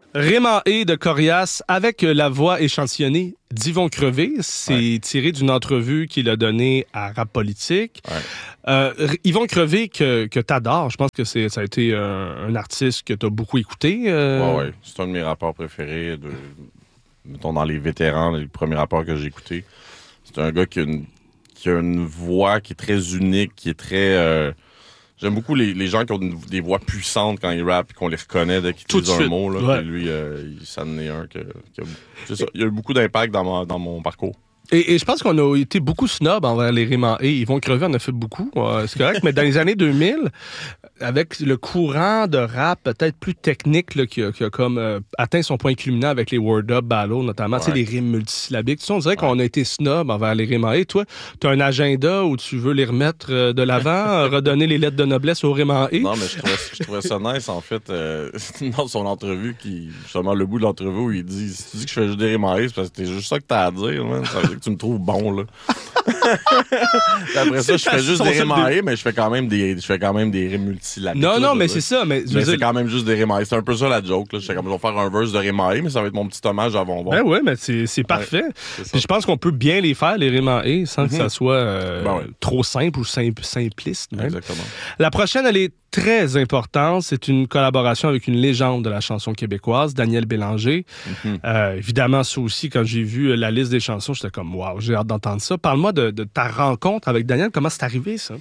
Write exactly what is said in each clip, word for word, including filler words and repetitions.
Raymond E. de Corias avec la voix échantillonnée d'Yvon Crevé. C'est ouais. tiré d'une entrevue qu'il a donnée à Rap Politique. Ouais. Euh, Yvon Crevé, que, que t'adores, je pense que c'est, ça a été un, un artiste que t'as beaucoup écouté. Euh... Oui, ouais. C'est un de mes rappeurs préférés. De, mettons, dans les vétérans, les premiers rappeurs que j'ai écoutés. C'est un gars qui a une, qui a une voix qui est très unique, qui est très... Euh, J'aime beaucoup les, les gens qui ont des voix puissantes quand ils rappent et qu'on les reconnaît dès qu'ils utilisent un mot. Là, ouais. Lui, euh, il, ça en est un que, qui a, c'est ça, il y a eu beaucoup d'impact dans, ma, dans mon parcours. Et, et je pense qu'on a été beaucoup snob envers les Raymond E. Ils vont crever, on a fait beaucoup, ouais, c'est correct. Mais dans les années deux mille, avec le courant de rap peut-être plus technique là, qui, a, qui a comme euh, atteint son point culminant avec les Word Up Battle, notamment ouais. les rimes multisyllabiques. Tu sais, on dirait ouais. qu'on a été snob envers les Raymond E. Toi, tu as un agenda où tu veux les remettre de l'avant, redonner les lettres de noblesse aux Raymond E. Non, mais je trouvais, je trouvais ça nice, en fait, euh, dans son entrevue, qui, justement, le bout de l'entrevue où il dit « Si tu dis que je fais juste des Raymond E, c'est parce que c'est juste ça que t'as à dire, man. Ça veut dire que tu me trouves bon, là. » Après ça, je fais juste des rimes en E, mais je fais quand même des, je fais quand même des rimes multisyllabiques. Non, là, non, mais c'est ça. Mais, mais c'est quand même juste des rimes en E. C'est un peu ça la joke. Là. Je fais comme, je vais faire un verse de rimes en E, mais ça va être mon petit hommage à Bonbon. Ben ouais, mais c'est, c'est parfait. Ouais, c'est Puis je pense qu'on peut bien les faire, les rimes en E, sans mm-hmm. que ça soit euh, ben ouais. trop simple ou simple, simpliste. Même. Exactement. La prochaine, elle est très importante. C'est une collaboration avec une légende de la chanson québécoise, Daniel Bélanger. Mm-hmm. Euh, évidemment, ça aussi, quand j'ai vu la liste des chansons, j'étais comme, waouh, j'ai hâte d'entendre ça. Parle-moi de, de ta rencontre avec Daniel. Comment c'est arrivé, ça?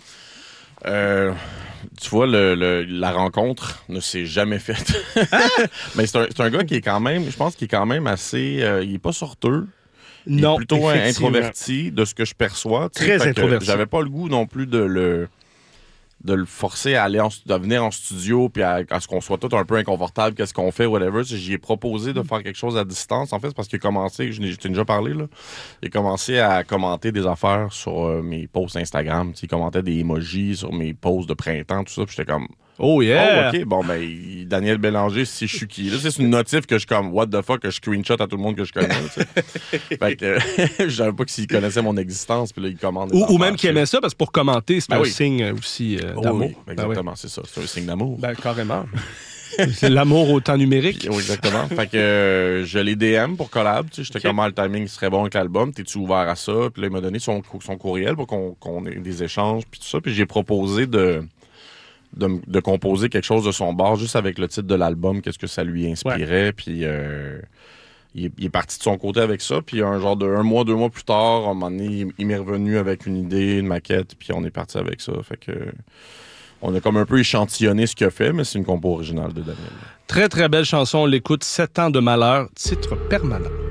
Euh, tu vois, le, le, la rencontre ne s'est jamais faite. Ah! Mais c'est un, c'est un gars qui est quand même, je pense qu'il est quand même assez... Euh, il est pas sorteux. Il non, est plutôt introverti de ce que je perçois. Très introverti. J'avais pas le goût non plus de le... de le forcer à aller en, à venir en studio puis à, à ce qu'on soit tous un peu inconfortable, qu'est-ce qu'on fait, whatever. J'y ai proposé de faire quelque chose à distance, en fait, parce qu'il a commencé, je t'ai déjà parlé, là, il a commencé à commenter des affaires sur euh, mes posts Instagram. Il commentait des emojis sur mes posts de printemps, tout ça, puis j'étais comme... Oh yeah! Oh, OK, bon, ben, Daniel Bélanger, si je suis qui? Là, c'est une notif que je comme, what the fuck, que je screenshot à tout le monde que je connais, tu sais. Fait que, euh, je savais pas s'il connaissait mon existence, puis là, il commande. Ou, ou même qu'il aimait ça, parce que pour commenter, c'est ben un oui. signe aussi euh, oh, d'amour. Oui, exactement, ben oui. c'est ça. C'est un signe d'amour. Ben, carrément. C'est l'amour au temps numérique. Puis, oui, exactement. Fait que euh, je l'ai D M pour collab. Tu sais, j'étais okay. Comment le timing serait bon avec l'album. T'es-tu ouvert à ça? Puis là, il m'a donné son, son courriel pour qu'on, qu'on ait des échanges, puis tout ça. Puis j'ai proposé de... De, de composer quelque chose de son bord, juste avec le titre de l'album, qu'est-ce que ça lui inspirait. Ouais. Puis euh, il, est, il est parti de son côté avec ça. Puis un genre de un mois, deux mois plus tard, à un moment donné, il, il m'est revenu avec une idée, une maquette, puis on est parti avec ça. Fait que on a comme un peu échantillonné ce qu'il a fait, mais c'est une compo originale de Daniel. Très, très belle chanson. On l'écoute. Sept ans de malheur, titre permanent.